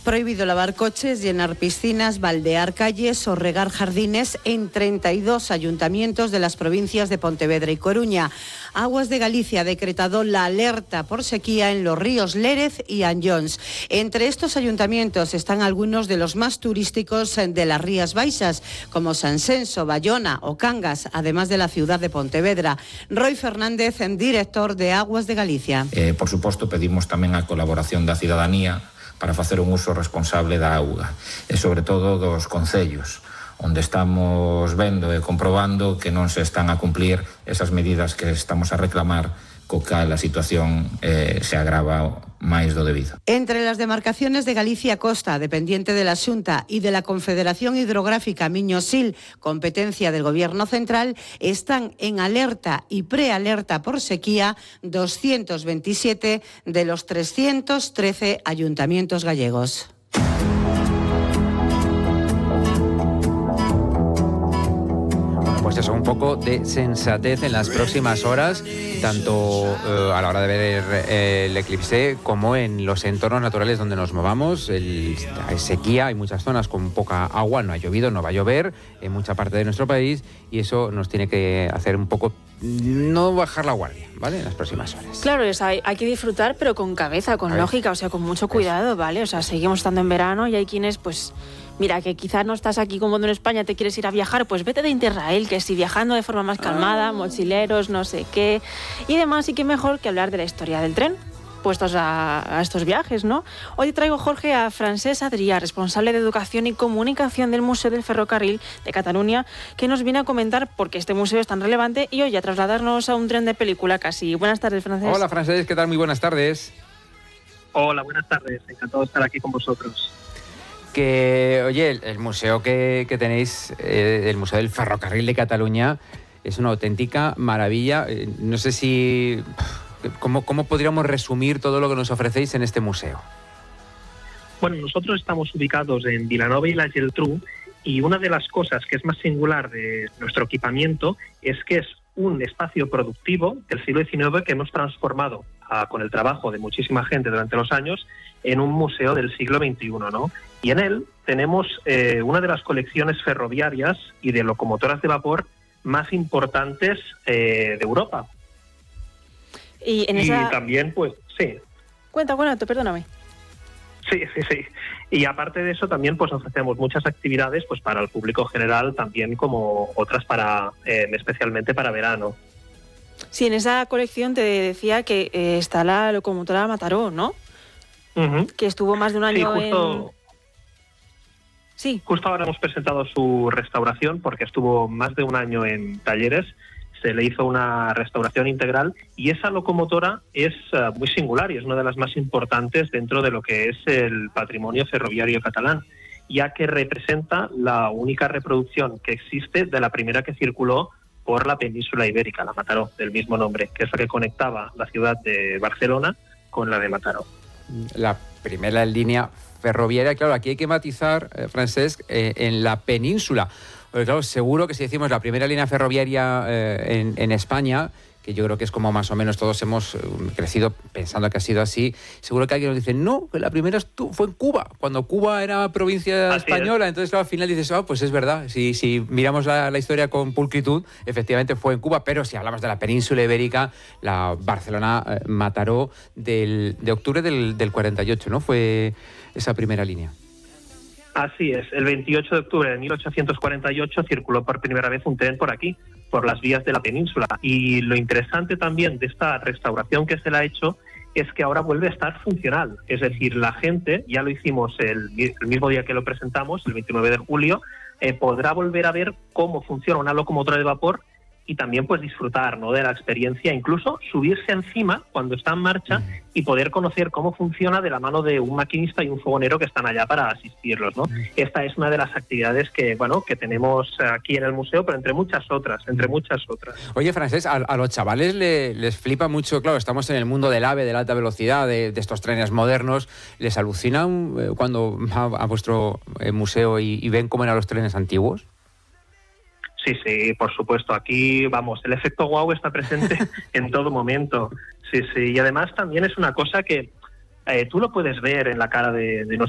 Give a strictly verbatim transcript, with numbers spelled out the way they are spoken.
Prohibido lavar coches, llenar piscinas, baldear calles o regar jardines en treinta y dos ayuntamientos de las provincias de Pontevedra y Coruña. Aguas de Galicia ha decretado la alerta por sequía en los ríos Lérez y Anyons. Entre estos ayuntamientos están algunos de los más turísticos de las Rías Baixas, como Sansenso, Bayona o Cangas, además de la ciudad de Pontevedra. Roy Fernández, director de Aguas de Galicia. Eh, por suposto, pedimos tamén a colaboración da cidadanía para facer un uso responsable da auga e, sobre todo, dos concellos, onde estamos vendo e comprobando que non se están a cumplir esas medidas que estamos a reclamar, co cal a situación eh, se agrava máis do debido. Entre las demarcaciones de Galicia Costa, dependiente de la Xunta, y de la Confederación Hidrográfica Miño-Sil, competencia del Gobierno Central, están en alerta y prealerta por sequía doscientos veintisiete de los trescientos trece ayuntamientos gallegos. Pues eso, un poco de sensatez en las próximas horas, tanto eh, a la hora de ver eh, el eclipse como en los entornos naturales donde nos movamos. El, hay sequía, hay muchas zonas con poca agua, no ha llovido, no va a llover en mucha parte de nuestro país, y eso nos tiene que hacer un poco no bajar la guardia, ¿vale? En las próximas horas. Claro, o sea, hay, hay que disfrutar, pero con cabeza, con lógica, o sea, con mucho cuidado, ¿vale? O sea, seguimos estando en verano y hay quienes, pues... Mira, que quizás no estás aquí como en España, te quieres ir a viajar, pues vete de Interrail, que si viajando de forma más calmada, mochileros, no sé qué, y demás, y qué mejor que hablar de la historia del tren, puestos a, a estos viajes, ¿no? Hoy traigo, Jorge, a Francesc Adrià, responsable de Educación y Comunicación del Museo del Ferrocarril de Cataluña, que nos viene a comentar por qué este museo es tan relevante y hoy a trasladarnos a un tren de película casi. Buenas tardes, Francesc. Hola, Francesc, ¿qué tal? Muy buenas tardes. Hola, buenas tardes. Encantado de estar aquí con vosotros. Que, oye, el, el museo que, que tenéis, eh, el Museo del Ferrocarril de Cataluña, es una auténtica maravilla. Eh, no sé si... ¿cómo, ¿Cómo podríamos resumir todo lo que nos ofrecéis en este museo? Bueno, nosotros estamos ubicados en Vilanova y la Geltrú, y una de las cosas que es más singular de nuestro equipamiento es que es un espacio productivo del siglo diecinueve que hemos transformado a, con el trabajo de muchísima gente durante los años en un museo del siglo veintiuno, ¿no? Y en él tenemos eh, una de las colecciones ferroviarias y de locomotoras de vapor más importantes eh, de Europa. Y, en esa... y también, pues, sí. Cuenta, cuenta, perdóname. Sí, sí, sí. Y aparte de eso también pues ofrecemos muchas actividades pues para el público general, también como otras para eh, especialmente para verano. Sí, en esa colección te decía que eh, está la locomotora Mataró, ¿no? Uh-huh. Que estuvo más de un año sí, justo, en... Sí. Justo ahora hemos presentado su restauración porque estuvo más de un año en talleres. Se le hizo una restauración integral y esa locomotora es uh, muy singular y es una de las más importantes dentro de lo que es el patrimonio ferroviario catalán, ya que representa la única reproducción que existe de la primera que circuló por la península ibérica, la Mataró, del mismo nombre, que es la que conectaba la ciudad de Barcelona con la de Mataró. La primera línea ferroviaria, claro, aquí hay que matizar, eh, Francesc, eh, en la península. Porque claro, seguro que si decimos la primera línea ferroviaria eh, en, en España, que yo creo que es como más o menos todos hemos crecido pensando que ha sido así, seguro que alguien nos dice, no, que la primera fue en Cuba, cuando Cuba era provincia así española. Es. Entonces claro, al final dices, ah, oh, pues es verdad, si, si miramos la, la historia con pulcritud, efectivamente fue en Cuba, pero si hablamos de la península ibérica, la Barcelona-Mataró del, de octubre del, del cuarenta y ocho, ¿no? Fue esa primera línea. Así es, el veintiocho de octubre de mil ochocientos cuarenta y ocho circuló por primera vez un tren por aquí, por las vías de la península. Y lo interesante también de esta restauración que se le ha hecho es que ahora vuelve a estar funcional. Es decir, la gente, ya lo hicimos el, el mismo día que lo presentamos, el veintinueve de julio, eh, podrá volver a ver cómo funciona una locomotora de vapor y también pues disfrutar, ¿no?, de la experiencia, incluso subirse encima cuando está en marcha uh-huh. y poder conocer cómo funciona de la mano de un maquinista y un fogonero que están allá para asistirlos, ¿no? Uh-huh. Esta es una de las actividades que, bueno, que tenemos aquí en el museo, pero entre muchas otras, entre muchas otras. Oye, Francesc, a, a los chavales le, les flipa mucho, claro, estamos en el mundo del AVE, de la alta velocidad, de, de estos trenes modernos, ¿les alucina eh, cuando va a vuestro eh, museo y, y ven cómo eran los trenes antiguos? Sí, sí, por supuesto. Aquí, vamos, el efecto wow está presente en todo momento. Sí, sí. Y además también es una cosa que eh, tú lo puedes ver en la cara de, de nuestros